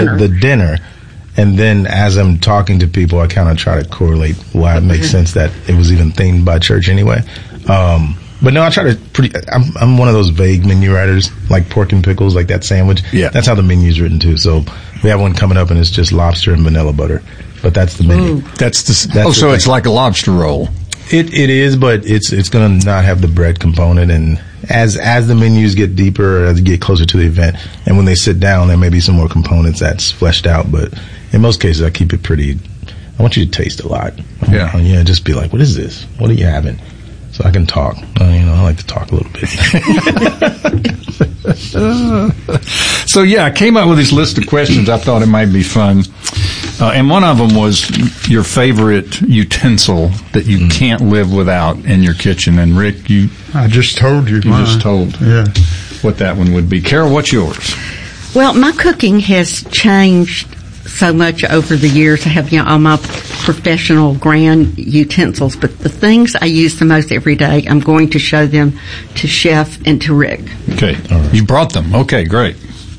the dinner. And then as I'm talking to people, I kind of try to correlate why it makes sense that it was even themed by church anyway. But no, I try to I'm one of those vague menu writers, like pork and pickles, like that sandwich. Yeah. That's how the menu's written too. So we have one coming up and it's just lobster and vanilla butter. But that's the menu. So it's like a lobster roll. It is, but it's going to not have the bread component. And as the menus get deeper, as you get closer to the event, and when they sit down, there may be some more components that's fleshed out. But in most cases, I keep it pretty. I want you to taste a lot. Yeah. Just be like, what is this? What are you having? So I can talk. I like to talk a little bit. So I came up with this list of questions. I thought it might be fun. And one of them was your favorite utensil that you can't live without in your kitchen. And Rick, I just told you. You just told what that one would be. Carol, what's yours? Well, my cooking has changed so much over the years. I have, all my professional grand utensils, but the things I use the most every day, I'm going to show them to Chef and to Rick. Okay. Right. You brought them. Okay, great.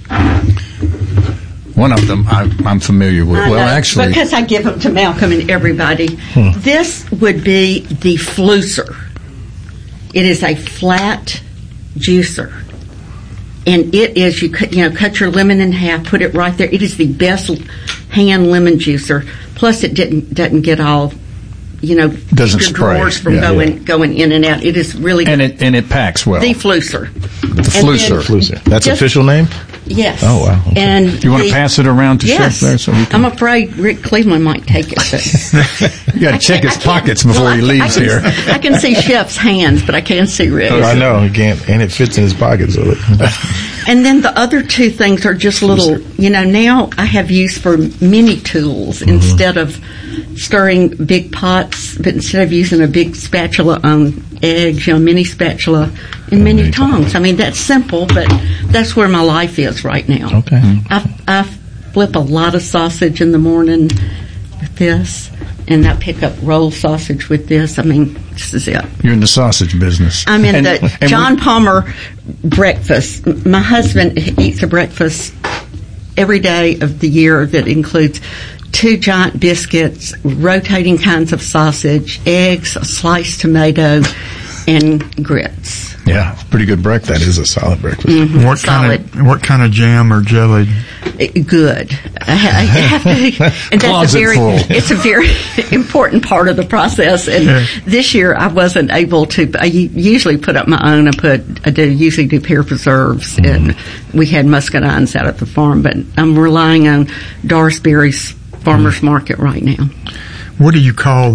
One of them I'm familiar with. Actually, because I give them to Malcolm and everybody. This would be the Flusser. It is a flat juicer. And it is, you cut your lemon in half, put it right there. It is the best hand lemon juicer. Plus, it doesn't get all, doesn't spray. Drawers from going in and out. It is really and it packs well. The Flusser. The Flusser. That's official name? Yes. Oh wow. Okay. And you want to pass it around to Chef there? So I'm afraid Rick Cleveland might take it. But you got to check his pockets before he leaves here. I can see Chef's hands, but I can't see Rick. I know he can't, and it fits in his pockets. So and then the other two things are just little. Now I have use for mini tools instead of stirring big pots, but instead of using a big spatula on eggs, mini spatula and mini tongs. I mean, that's simple, but that's where my life is right now. Okay. I flip a lot of sausage in the morning with this, and I pick up rolled sausage with this. I mean, this is it. You're in the sausage business. I'm in the John Palmer breakfast. My husband eats a breakfast every day of the year that includes 2 giant biscuits, rotating kinds of sausage, eggs, a sliced tomato, and grits. Yeah, pretty good breakfast. That is a solid breakfast. Mm-hmm. What kind of jam or jelly? Good. I have to, and it's a very important part of the process. And this year I wasn't able to. I usually put up my own. I usually do pear preserves, and we had muscadines out at the farm. But I'm relying on Doris Berry's farmer's market right now. What do you call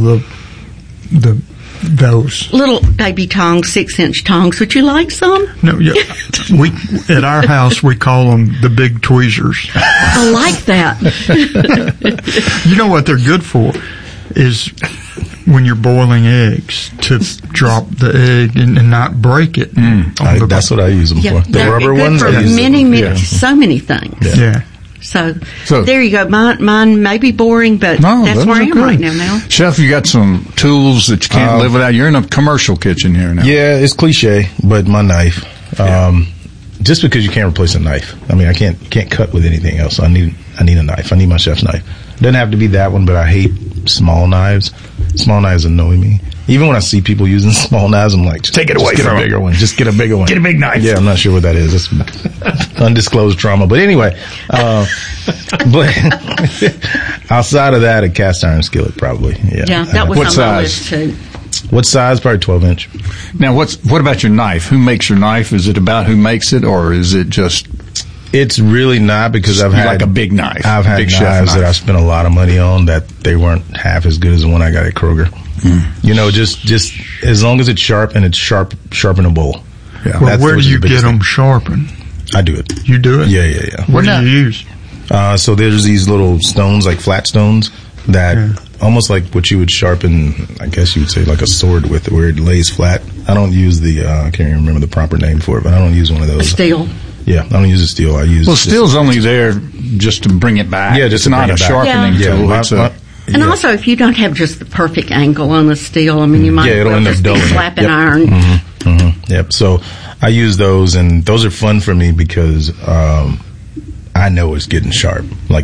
those little baby tongs, 6-inch tongs? Would you like some? No, yeah. We at our house we call them the big tweezers. I like that. You know what they're good for is when you're boiling eggs, to drop the egg and not break it. That's what I use them for. The rubber ones. For so many things. Yeah. So there you go. Mine may be boring, but that's where I am right now. Chef, you got some tools that you can't live without. You're in a commercial kitchen here now. Yeah, it's cliche, but my knife. Just because you can't replace a knife. I mean, I can't cut with anything else. I need a knife. I need my chef's knife. It doesn't have to be that one, but I hate small knives. Small knives annoy me. Even when I see people using small knives, I'm like, take it away from a bigger one. Just get a bigger one. Get a big knife. Yeah, I'm not sure what that is. It's undisclosed trauma. But anyway, but outside of that, a cast iron skillet probably. Yeah, that was on my list too. What size? Probably 12-inch. Now, what about your knife? Who makes your knife? Is it about who makes it, or is it just... It's really not, because I've had like a big knife. I've had knives that I spent a lot of money on that they weren't half as good as the one I got at Kroger. Just as long as it's sharp and it's sharpenable. Yeah. Well, where do you get them sharpened? I do it. You do it? Yeah. What do you use? So there's these little stones, like flat stones, that almost like what you would sharpen, I guess you would say, like a sword with, where it lays flat. I don't use I can't even remember the proper name for it, but I don't use one of those. A steel. Yeah, I don't use a steel. I use... Well, steel's only there just to bring it back. Yeah, just it's not a sharpening tool. And also, if you don't have just the perfect angle on the steel, I mean, you might just be slapping iron. Yep. So I use those, and those are fun for me because I know it's getting sharp. Like